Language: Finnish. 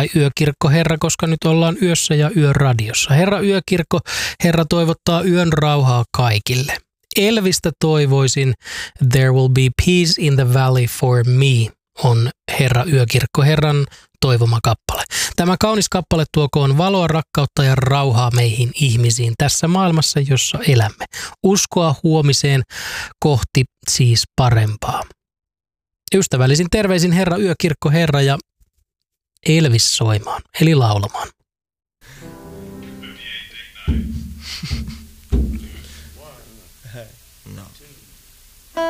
tai yökirkko Herra, koska nyt ollaan yössä ja yöradiossa. Herra yökirkko Herra toivottaa yön rauhaa kaikille. Elvistä toivoisin There will be peace in the valley for me on Herra yökirkko Herran toivoma kappale. Tämä kaunis kappale tuokoon valoa, rakkautta ja rauhaa meihin ihmisiin tässä maailmassa, jossa elämme. Uskoa huomiseen kohti siis parempaa. Ystävällisin terveisin Herra yökirkko Herra ja Elvis soimaan, eli laulamaan.